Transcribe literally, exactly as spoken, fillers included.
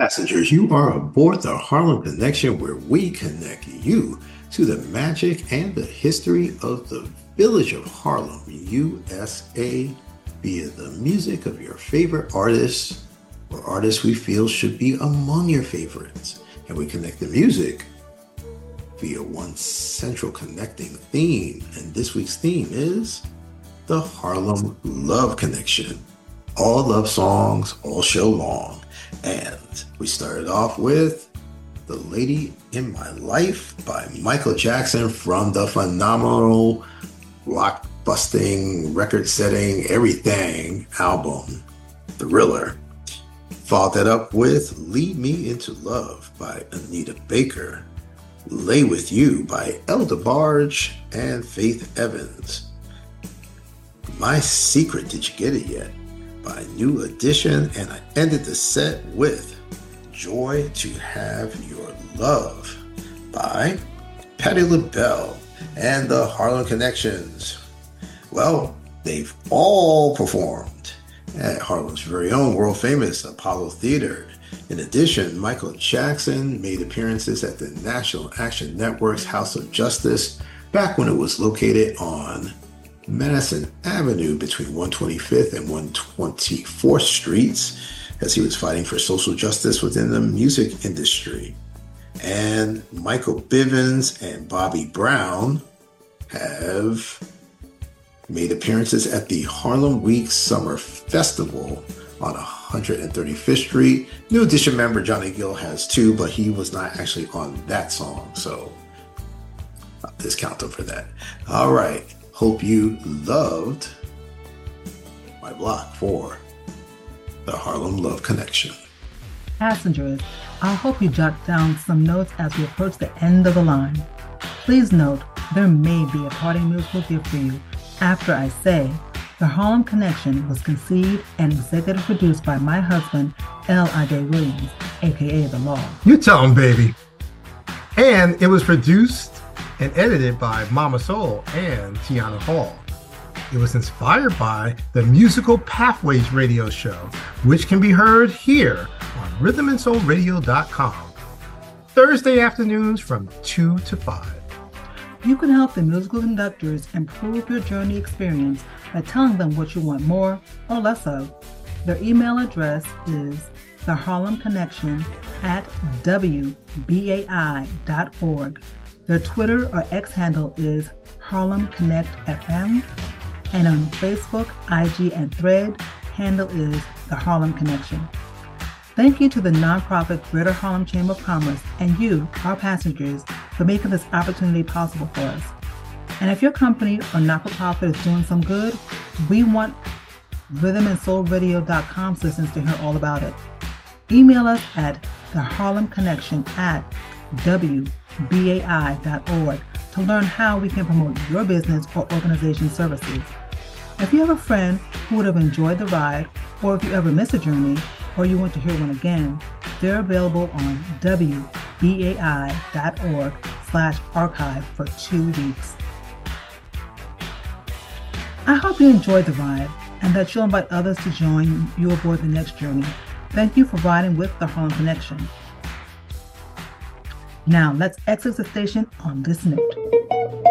Passengers, you are aboard the Harlem Connection, where we connect you to the magic and the history of the village of Harlem, U S A, via the music of your favorite artists or artists we feel should be among your favorites. And we connect the music via one central connecting theme. And this week's theme is the Harlem Love Connection. All love songs, all show long. And we started off with The Lady in My Life by Michael Jackson from the phenomenal rock-busting, record-setting, everything album, Thriller. Followed that up with Lead Me Into Love by Anita Baker, Lay With You by El DeBarge and Faith Evans. My Secret, Did You Get It Yet? By New Edition, and I ended the set with Joy to Have Your Love by Patti LaBelle and the Harlem Connections. Well, they've all performed at Harlem's very own world famous Apollo Theater. In addition, Michael Jackson made appearances at the National Action Network's House of Justice back when it was located on Madison Avenue between one twenty-fifth and one twenty-fourth Streets, as he was fighting for social justice within the music industry. And Michael Bivins and Bobby Brown have made appearances at the Harlem Week Summer Festival on one thirty-fifth Street. New Edition member Johnny Gill has too, but he was not actually on that song, so I'll discount him for that. All right. Hope you loved my block for the Harlem Love Connection. Passengers, I hope you jot down some notes as we approach the end of the line. Please note, there may be a parting musical gift for you after I say the Harlem Connection was conceived and executive produced by my husband, L I J Williams, aka The Law. You tell him, baby. And it was produced and edited by Mama Soul and Tiana Hall. It was inspired by the Musical Pathways radio show, which can be heard here on rhythm and soul radio dot com, Thursday afternoons from two to five. You can help the musical conductors improve your journey experience by telling them what you want more or less of. Their email address is the Harlem Connection at w b a i dot org. Their Twitter or X handle is Harlem Connect F M, and on Facebook, I G, and Thread, handle is the Harlem Connection. Thank you to the nonprofit Greater Harlem Chamber of Commerce and you, our passengers, for making this opportunity possible for us. And if your company or not-for-profit is doing some good, we want rhythm and soul radio dot com citizens to hear all about it. Email us at the Harlem Connection at w b a i dot org to learn how we can promote your business or organization services. If you have a friend who would have enjoyed the ride, or if you ever miss a journey, or you want to hear one again, they're available on w b a i dot org slash archive for two weeks. I hope you enjoyed the ride and that you'll invite others to join you aboard the next journey. Thank you for riding with the Harlem Connection. Now let's exit the station on this note.